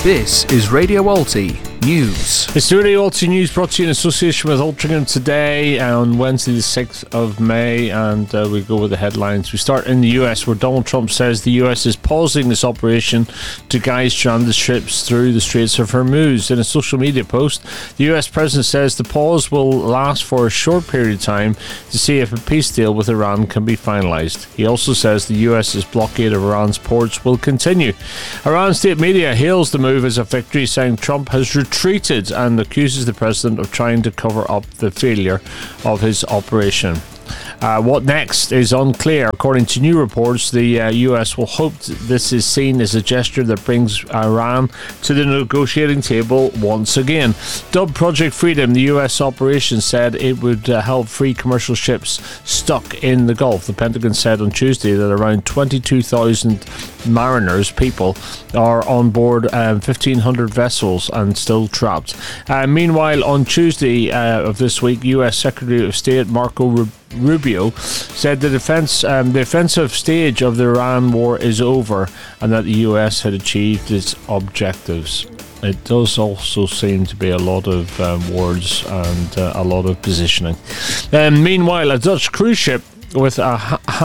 This is Radio Alti News. It's the Radio Alti News brought to you in association with Altrincham today on Wednesday the 6th of May, and we go with the headlines. We start in the US, where Donald Trump says the US is pausing its operation to guide stranded ships through the Straits of Hormuz. In a social media post, the US president says the pause will last for a short period of time to see if a peace deal with Iran can be finalized. He also says the US's blockade of Iran's ports will continue. Iran state media hails the move as a victory, saying Trump has retreated and accuses the president of trying to cover up the failure of his operation. What next is unclear. According to new reports, the US will hope this is seen as a gesture that brings Iran to the negotiating table once again. Dubbed Project Freedom, the US operation said it would help free commercial ships stuck in the Gulf. The Pentagon said on Tuesday that around 22,000 mariners, people, are on board 1,500 vessels and still trapped. Meanwhile, on Tuesday of this week, US Secretary of State Marco Rubio said the offensive stage of the Iran war is over and that the US had achieved its objectives. It does also seem to be a lot of words and a lot of positioning. Meanwhile, a Dutch cruise ship with a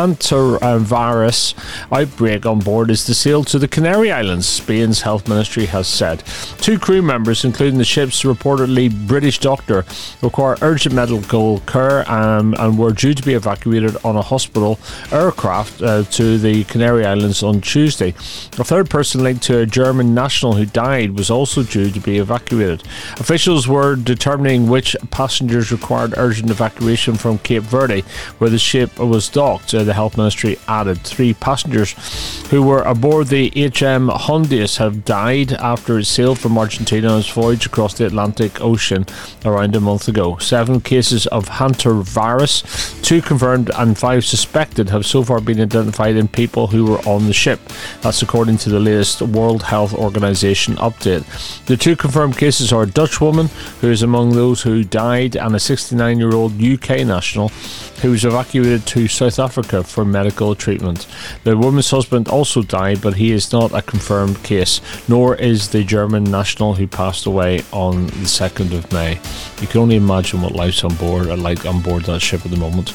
hantavirus outbreak on board is to sail to the Canary Islands, Spain's health ministry has said. 2 crew members, including the ship's reportedly British doctor, require urgent medical care and were due to be evacuated on a hospital aircraft to the Canary Islands on Tuesday. A third person linked to a German national who died was also due to be evacuated. Officials were determining which passengers required urgent evacuation from Cape Verde, where the ship was docked. The health ministry added 3 passengers who were aboard the HM Hondius have died after it sailed from Argentina on its voyage across the Atlantic Ocean around a month ago. 7 cases of hantavirus, 2 confirmed and 5 suspected, have so far been identified in people who were on the ship. That's according to the latest World Health Organization update. The 2 confirmed cases are a Dutch woman who is among those who died and a 69-year-old UK national who was evacuated to South Africa for medical treatment. The woman's husband also died, but he is not a confirmed case, nor is the German national who passed away on the 2nd of May. You can only imagine what life's on board that ship at the moment.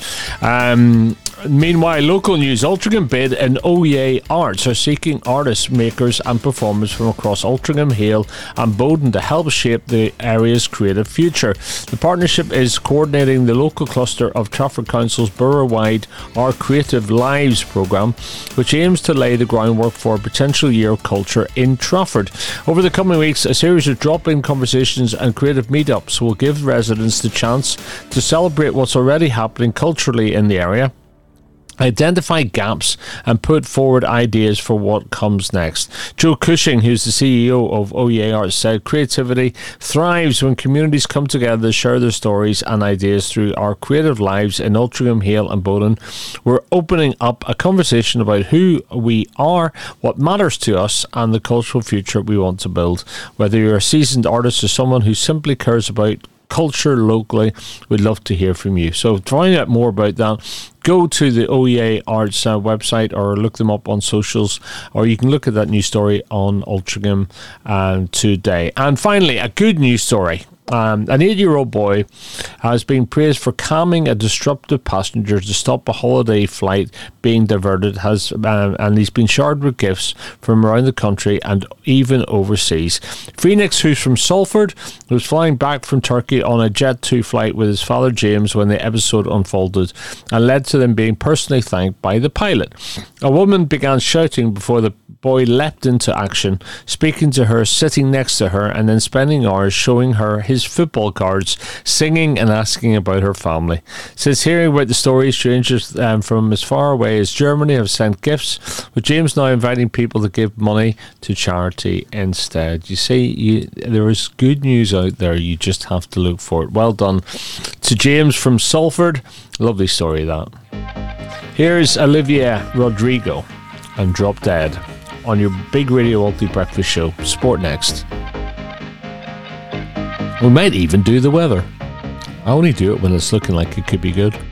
Meanwhile, local news. Altrincham Bid and OEA Arts are seeking artists, makers and performers from across Altrincham, Hale and Bowden to help shape the area's creative future. The partnership is coordinating the local cluster of Trafford Council's borough-wide Our Creative Lives programme, which aims to lay the groundwork for a potential year of culture in Trafford. Over the coming weeks, a series of drop-in conversations and creative meetups will give residents the chance to celebrate what's already happening culturally in the area, identify gaps and put forward ideas for what comes next. Joe Cushing, who's the CEO of OEA Arts, said creativity thrives when communities come together to share their stories and ideas through Our Creative Lives in Altrincham, Hale and Bowden. We're opening up a conversation about who we are, what matters to us and the cultural future we want to build. Whether you're a seasoned artist or someone who simply cares about culture locally, we'd love to hear from you. So to find out more about that, go to the OEA Arts website or look them up on socials, or you can look at that news story on Altrincham today. And finally, a good news story. An 8-year-old boy has been praised for calming a disruptive passenger to stop a holiday flight being diverted, and he's been showered with gifts from around the country and even overseas. Phoenix, who's from Salford, was flying back from Turkey on a Jet2 flight with his father James when the episode unfolded and led to them being personally thanked by the pilot. A woman began shouting before the boy leapt into action, speaking to her, sitting next to her, and then spending hours showing her his football cards, singing and asking about her family. Since hearing about the story, strangers from as far away as Germany have sent gifts, with James now inviting people to give money to charity instead. You see, there is good news out there. You just have to look for it. Well done to James from Salford. Lovely story, that. Here's Olivia Rodrigo and Drop Dead on your big Radio Alti breakfast show. Sport next. We might even do the weather. I only do it when it's looking like it could be good.